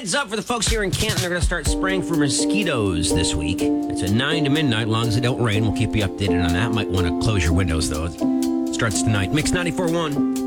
Heads up for the folks here in Canton. They're going to start spraying for mosquitoes this week. It's at 9 to midnight. Long as it don't rain, we'll keep you updated on that. Might want to close your windows, though. It starts tonight. Mix 94.1.